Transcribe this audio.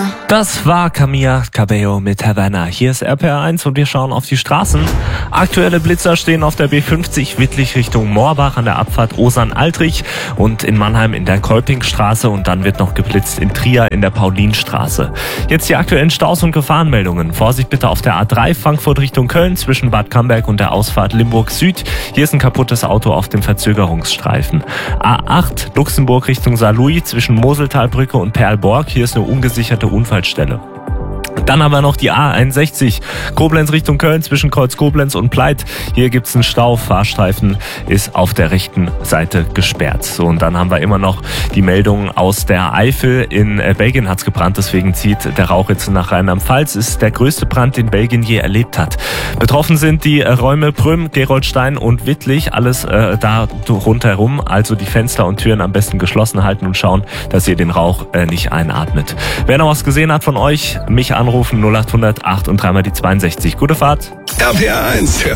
Das war Camila Cabello mit Havana. Hier ist RPR1 und wir schauen auf die Straßen. Aktuelle Blitzer stehen auf der B50 Wittlich Richtung Moorbach an der Abfahrt Osern-Altrich und in Mannheim in der Kolpingstraße, und dann wird noch geblitzt in Trier in der Paulinstraße. Jetzt die aktuellen Staus und Gefahrenmeldungen. Vorsicht bitte auf der A3 Frankfurt Richtung Köln zwischen Bad Camberg und der Ausfahrt Limburg Süd. Hier ist ein kaputtes Auto auf dem Verzögerungsstreifen. A8 Luxemburg Richtung Saarlouis zwischen Moseltalbrücke und Perlborg. Hier ist eine ungesicherte Unfallstelle. Dann haben wir noch die A61 Koblenz Richtung Köln zwischen Kreuz Koblenz und Pleit. Hier gibt's einen Stau. Fahrstreifen ist auf der rechten Seite gesperrt. So, und dann haben wir immer noch die Meldung aus der Eifel. In Belgien hat's gebrannt, deswegen zieht der Rauch jetzt nach Rheinland-Pfalz. Ist der größte Brand, den Belgien je erlebt hat. Betroffen sind die Räume Prüm, Geroldstein und Wittlich. Alles da rundherum. Also die Fenster und Türen am besten geschlossen halten und schauen, dass ihr den Rauch nicht einatmet. Wer noch was gesehen hat von euch, mich anrufen 0800 8 und dreimal die 62. Gute Fahrt. RPR1,